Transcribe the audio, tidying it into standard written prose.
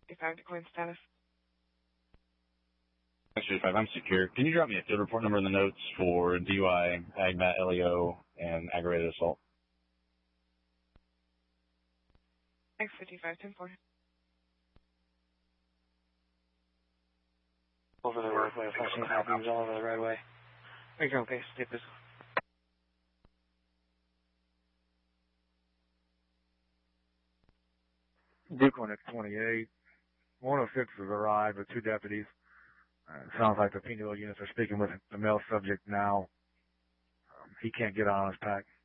55 declaring status. Actually, 5, I'm secure. Can you drop me a field report number in the notes for DUI, AGMAT, LEO, and aggravated assault? Thanks, 55, 10-4. Over the roadway, flashing high beams all over the roadway. Make your own pace, take this. Duke 1 at 28. 106 has arrived with 2 deputies. Sounds like the penal units are speaking with the male subject now. He can't get on his pack.